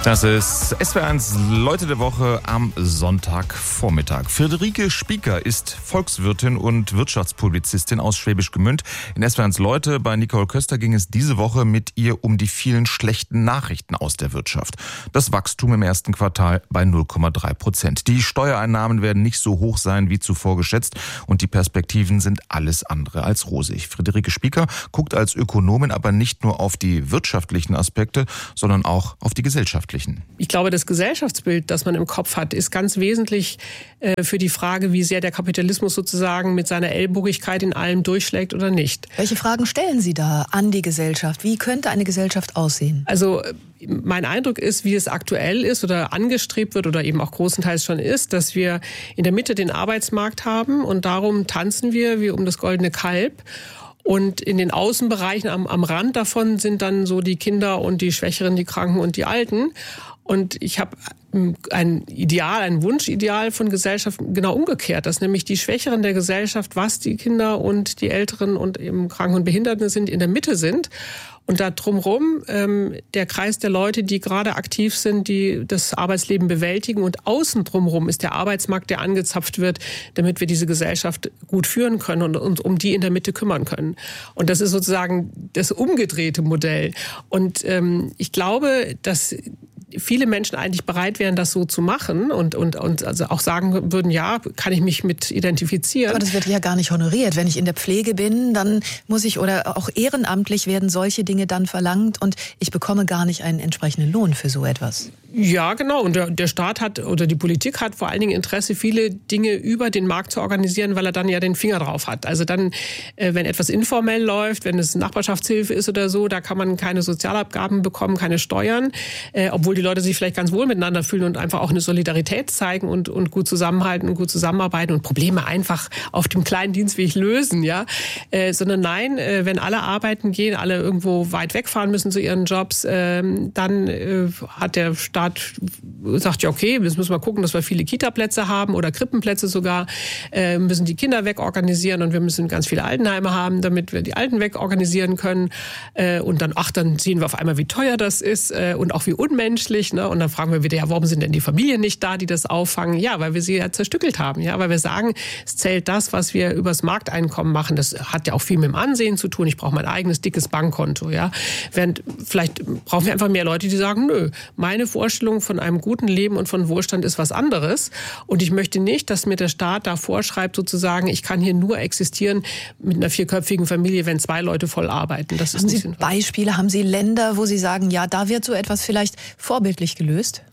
Das ist SWR1 Leute der Woche am Sonntagvormittag. Friederike Spieker ist Volkswirtin und Wirtschaftspublizistin aus Schwäbisch Gmünd. In SWR1 Leute bei Nicole Köster ging es diese Woche mit ihr um die vielen schlechten Nachrichten aus der Wirtschaft. Das Wachstum im ersten Quartal bei 0,3%. Die Steuereinnahmen werden nicht so hoch sein wie zuvor geschätzt und die Perspektiven sind alles andere als rosig. Friederike Spieker guckt als Ökonomin aber nicht nur auf die wirtschaftlichen Aspekte, sondern auch auf die gesellschaftlichen. Ich glaube, das Gesellschaftsbild, das man im Kopf hat, ist ganz wesentlich für die Frage, wie sehr der Kapitalismus sozusagen mit seiner Ellbogigkeit in allem durchschlägt oder nicht. Welche Fragen stellen Sie da an die Gesellschaft? Wie könnte eine Gesellschaft aussehen? Also mein Eindruck ist, wie es aktuell ist oder angestrebt wird oder eben auch großenteils schon ist, dass wir in der Mitte den Arbeitsmarkt haben und darum tanzen wir wie um das goldene Kalb. Und in den Außenbereichen am Rand davon sind dann so die Kinder und die Schwächeren, die Kranken und die Alten. Und ich habe ein Wunschideal von Gesellschaft genau umgekehrt, dass nämlich die Schwächeren der Gesellschaft, was die Kinder und die Älteren und eben Kranken und Behinderten sind, in der Mitte sind. Und da drumherum der Kreis der Leute, die gerade aktiv sind, die das Arbeitsleben bewältigen. Und außen drumherum ist der Arbeitsmarkt, der angezapft wird, damit wir diese Gesellschaft gut führen können und uns um die in der Mitte kümmern können. Und das ist sozusagen das umgedrehte Modell. Und ich glaube, dass viele Menschen eigentlich bereit wären, das so zu machen und also auch sagen würden, ja, kann ich mich mit identifizieren. Aber das wird ja gar nicht honoriert. Wenn ich in der Pflege bin, dann muss ich, oder auch ehrenamtlich werden solche Dinge dann verlangt und ich bekomme gar nicht einen entsprechenden Lohn für so etwas. Ja, genau. Und der Staat hat oder die Politik hat vor allen Dingen Interesse, viele Dinge über den Markt zu organisieren, weil er dann ja den Finger drauf hat. Also dann, wenn etwas informell läuft, wenn es Nachbarschaftshilfe ist oder so, da kann man keine Sozialabgaben bekommen, keine Steuern, obwohl die Leute sich vielleicht ganz wohl miteinander fühlen und einfach auch eine Solidarität zeigen und gut zusammenhalten und gut zusammenarbeiten und Probleme einfach auf dem kleinen Dienstweg lösen, ja. Sondern nein, wenn alle arbeiten gehen, alle irgendwo weit wegfahren müssen zu ihren Jobs, dann hat der Staat sagt, ja okay, jetzt müssen wir gucken, dass wir viele Kita-Plätze haben oder Krippenplätze sogar, müssen die Kinder wegorganisieren und wir müssen ganz viele Altenheime haben, damit wir die Alten wegorganisieren können. Und dann sehen wir auf einmal, wie teuer das ist und auch wie unmenschlich. Ne? Und dann fragen wir wieder, ja, warum sind denn die Familien nicht da, die das auffangen? Ja, weil wir sie ja zerstückelt haben. Ja, weil wir sagen, es zählt das, was wir übers Markteinkommen machen. Das hat ja auch viel mit dem Ansehen zu tun. Ich brauche mein eigenes dickes Bankkonto. Ja, während vielleicht brauchen wir einfach mehr Leute, die sagen, nö, meine Vorstellung von einem guten Leben und von Wohlstand ist was anderes. Und ich möchte nicht, dass mir der Staat da vorschreibt, sozusagen, ich kann hier nur existieren mit einer 4-köpfigen Familie, wenn 2 Leute voll arbeiten. Das ist haben nicht Sie sinnvoll. Beispiele, haben Sie Länder, wo Sie sagen, ja, da wird so etwas vielleicht vorbildlich gelöst?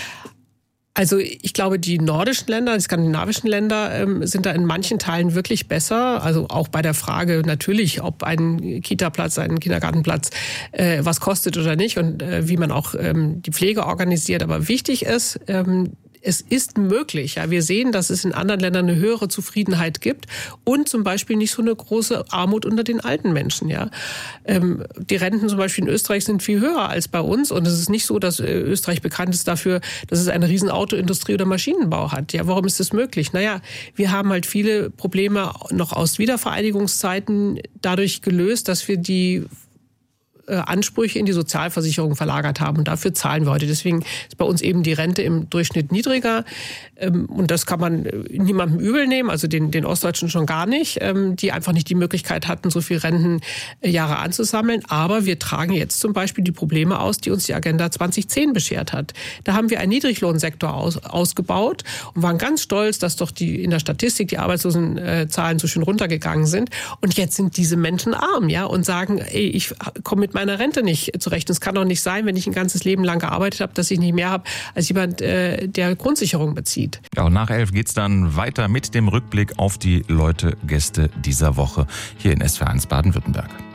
Also ich glaube, die nordischen Länder, die skandinavischen Länder sind da in manchen Teilen wirklich besser. Also auch bei der Frage natürlich, ob ein Kita-Platz, ein Kindergartenplatz was kostet oder nicht und wie man auch die Pflege organisiert. Aber wichtig ist, es ist möglich. Ja, wir sehen, dass es in anderen Ländern eine höhere Zufriedenheit gibt und zum Beispiel nicht so eine große Armut unter den alten Menschen. Ja, die Renten zum Beispiel in Österreich sind viel höher als bei uns und es ist nicht so, dass Österreich bekannt ist dafür, dass es eine riesen Autoindustrie oder Maschinenbau hat. Ja, warum ist das möglich? Naja, wir haben halt viele Probleme noch aus Wiedervereinigungszeiten dadurch gelöst, dass wir die Ansprüche in die Sozialversicherung verlagert haben. Und dafür zahlen wir heute. Deswegen ist bei uns eben die Rente im Durchschnitt niedriger. Und das kann man niemandem übel nehmen, also den Ostdeutschen schon gar nicht, die einfach nicht die Möglichkeit hatten, so viel Rentenjahre anzusammeln. Aber wir tragen jetzt zum Beispiel die Probleme aus, die uns die Agenda 2010 beschert hat. Da haben wir einen Niedriglohnsektor ausgebaut und waren ganz stolz, dass doch in der Statistik die Arbeitslosenzahlen so schön runtergegangen sind. Und jetzt sind diese Menschen arm, ja, und sagen, ey, ich komme mit meiner Rente nicht zurecht. Es kann doch nicht sein, wenn ich ein ganzes Leben lang gearbeitet habe, dass ich nicht mehr habe als jemand, der Grundsicherung bezieht. Ja, und nach 11 geht's dann weiter mit dem Rückblick auf die Leute-Gäste dieser Woche hier in SWR1 Baden-Württemberg.